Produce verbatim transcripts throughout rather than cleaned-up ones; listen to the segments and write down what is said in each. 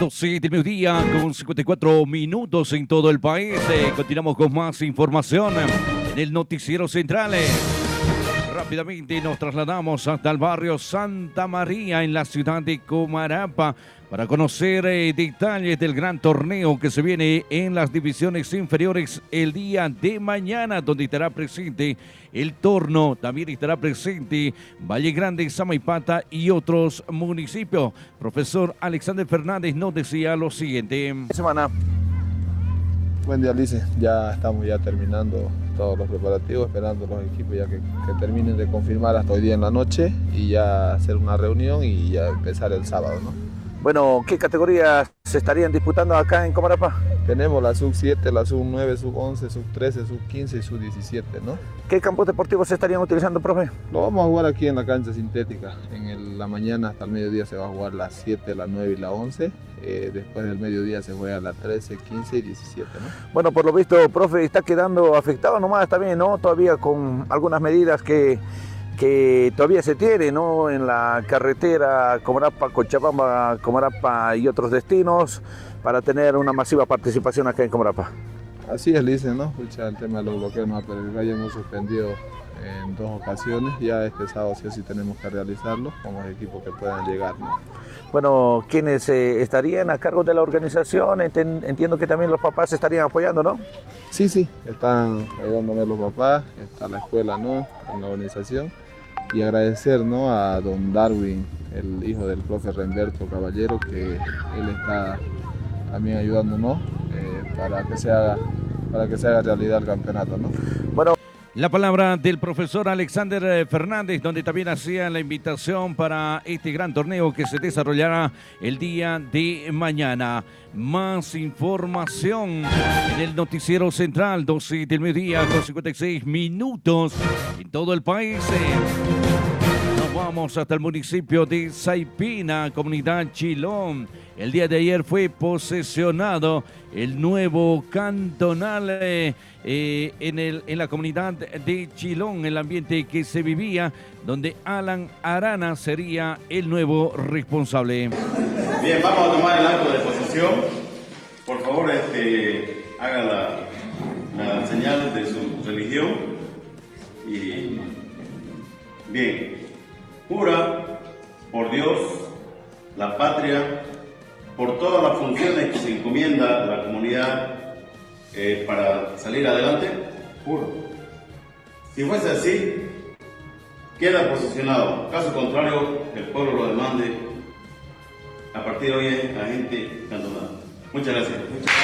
doce del mediodía con cincuenta y cuatro minutos en todo el país. Eh, continuamos con más información en el noticiero central. Eh. Rápidamente nos trasladamos hasta el barrio Santa María en la ciudad de Comarapa para conocer eh, detalles del gran torneo que se viene en las divisiones inferiores el día de mañana, donde estará presente el Torno, también estará presente Valle Grande, Samaipata y otros municipios. Profesor Alexander Fernández nos decía lo siguiente. Semana. Buen día, Lice. Ya estamos ya terminando todos los preparativos, esperando los equipos ya que, que terminen de confirmar hasta hoy día en la noche y ya hacer una reunión y ya empezar el sábado, ¿no? Bueno, ¿qué categorías se estarían disputando acá en Comarapa? Tenemos la sub siete, la sub nueve, sub once, sub trece, sub quince y sub diecisiete, ¿no? ¿Qué campos deportivos se estarían utilizando, profe? Lo vamos a jugar aquí en la cancha sintética. En el, la mañana hasta el mediodía se va a jugar la siete, la nueve y la once. Eh, después del mediodía se juega la trece, quince y diecisiete, ¿no? Bueno, por lo visto, profe, está quedando afectado nomás también, ¿no? Todavía con algunas medidas que, que todavía se tienen, ¿no? En la carretera Comarapa, Cochabamba, Comarapa y otros destinos para tener una masiva participación acá en Comarapa. Así es, Lice, ¿no? Escucha, el tema de los bloqueos, ¿no? Pero el Valle hemos suspendido en dos ocasiones. Ya este sábado sí, sí tenemos que realizarlo con los equipos que puedan llegar, ¿no? Bueno, ¿quiénes eh, estarían a cargo de la organización? Entiendo que también los papás estarían apoyando, ¿no? Sí, sí, están ayudándome los papás, está la escuela, ¿no? En la organización. Y agradecer, ¿no? A don Darwin, el hijo del profe Renberto Caballero, que él está también ayudándonos eh, para que se haga, para que se haga realidad el campeonato, ¿no? Bueno. La palabra del profesor Alexander Fernández, donde también hacía la invitación para este gran torneo que se desarrollará el día de mañana. Más información en el noticiero central, doce del mediodía con cincuenta y seis minutos en todo el país. Nos vamos hasta el municipio de Saipina, comunidad Chilón. El día de ayer fue posesionado el nuevo cantonal eh, eh, en, el, en la comunidad de Chilón, el ambiente que se vivía, donde Alan Arana sería el nuevo responsable. Bien, vamos a tomar el acto de posesión. Por favor, este, haga la, la señal de su religión. Y bien, jura por Dios, la patria, por todas las funciones que se encomienda a la comunidad eh, para salir adelante, juro. Si fuese así, queda posicionado. Caso contrario, el pueblo lo demande. A partir de hoy es agente cantonal. Muchas gracias. Muchas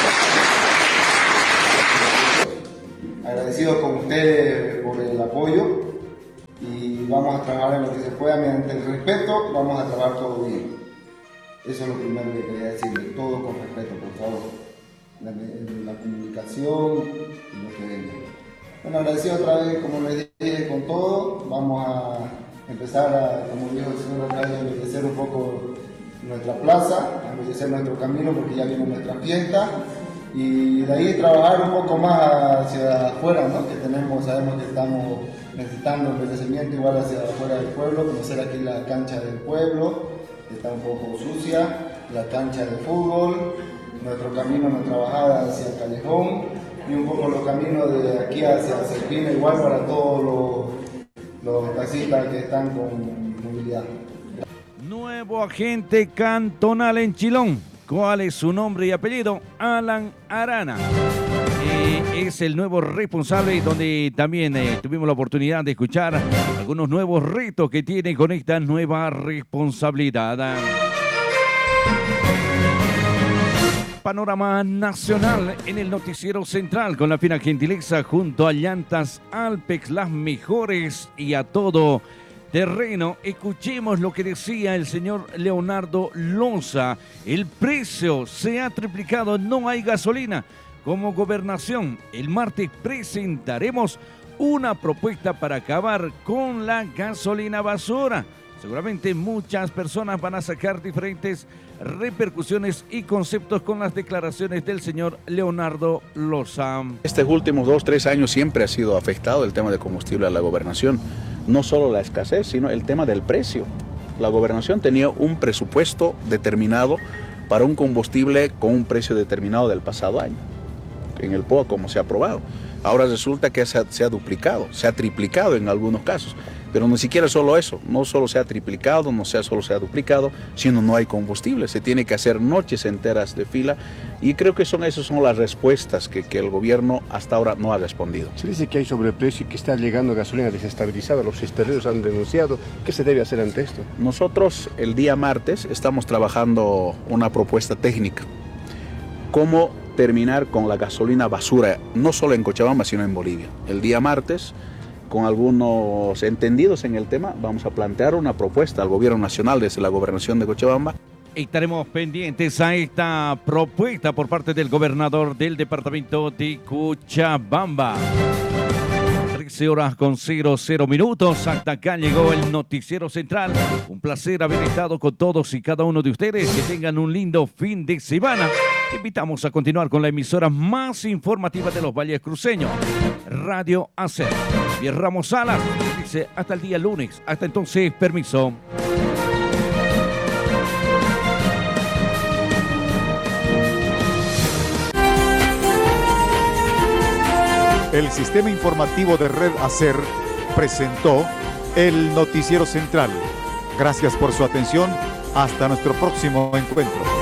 gracias. Agradecido con ustedes por el apoyo y vamos a trabajar en lo que se pueda mediante el respeto. Vamos a trabajar todo bien. Eso es lo primero que quería decirle, todo con respeto, por favor. La, la comunicación y lo que venga. Bueno, agradecido otra vez, como les dije, con todo. Vamos a empezar a, como dijo el señor alcalde, a embellecer un poco nuestra plaza, a embellecer nuestro camino porque ya viene nuestra fiesta. Y de ahí trabajar un poco más hacia afuera, ¿no? Que tenemos, sabemos que estamos necesitando embellecimiento igual hacia afuera del pueblo, conocer aquí la cancha del pueblo. Está un poco sucia, la cancha de fútbol, nuestro camino, nuestra bajada hacia el Callejón y un poco los caminos de aquí hacia Saipina, igual para todos los, los taxistas que están con movilidad. Nuevo agente cantonal en Chilón. ¿Cuál es su nombre y apellido? Alan Arana. Eh, es el nuevo responsable, donde también eh, tuvimos la oportunidad de escuchar algunos nuevos retos que tiene con esta nueva responsabilidad. Panorama nacional en el noticiero central con la fina gentileza junto a Llantas Alpex, las mejores y a todo terreno. Escuchemos lo que decía el señor Leonardo Loza. El precio se ha triplicado, no hay gasolina. Como gobernación, el martes presentaremos una propuesta para acabar con la gasolina basura. Seguramente muchas personas van a sacar diferentes repercusiones y conceptos con las declaraciones del señor Leonardo Loza. Estos últimos dos, tres años siempre ha sido afectado el tema de combustible a la gobernación. No solo la escasez, sino el tema del precio. La gobernación tenía un presupuesto determinado para un combustible con un precio determinado del pasado año, en el P O A como se ha aprobado. Ahora resulta que se ha, se ha duplicado, se ha triplicado en algunos casos, pero ni siquiera solo eso, no solo se ha triplicado, no sea solo se ha duplicado, sino no hay combustible, se tiene que hacer noches enteras de fila y creo que son esas son las respuestas que, que el gobierno hasta ahora no ha respondido. Se dice que hay sobreprecio y que está llegando gasolina desestabilizada, los cisterneros han denunciado. ¿Qué se debe hacer ante esto? Nosotros el día martes estamos trabajando una propuesta técnica, cómo terminar con la gasolina basura, no solo en Cochabamba, sino en Bolivia. El día martes, con algunos entendidos en el tema, vamos a plantear una propuesta al gobierno nacional desde la gobernación de Cochabamba. Estaremos pendientes a esta propuesta por parte del gobernador del departamento de Cochabamba. trece horas con cero cero minutos. Hasta acá llegó el noticiero central. Un placer haber estado con todos y cada uno de ustedes. Que tengan un lindo fin de semana. Te invitamos a continuar con la emisora más informativa de los valles cruceños, Radio Hacer. Y Ramos Salas dice hasta el día lunes. Hasta entonces, permiso. El sistema informativo de Red Hacer presentó el noticiero central. Gracias por su atención. Hasta nuestro próximo encuentro.